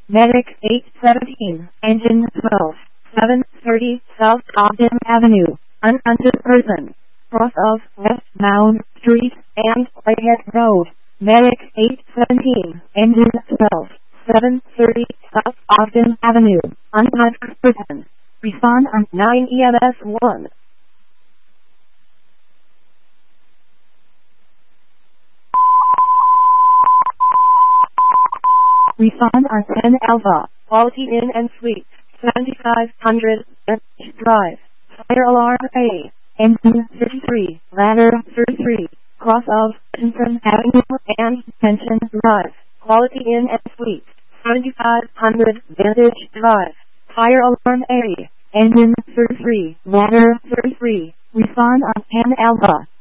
Medic 817, Engine 12, 730 South Ogden Avenue, unwanted person. Cross of West Mound Street and Whitehead Road. Medic 817, Engine 12, 730 South Ogden Avenue, unwanted person. Respond on 9 EMS 1. Respond on 10 Alpha, Quality Inn and Suites, 7500 Bench Drive. Fire alarm A, engine 33, ladder 33, cross of Pension Avenue and Pension Drive. Quality Inn and Suites, 7500 Vantage Drive. Fire alarm A, engine 33, ladder 33. Respond on 10 Alpha.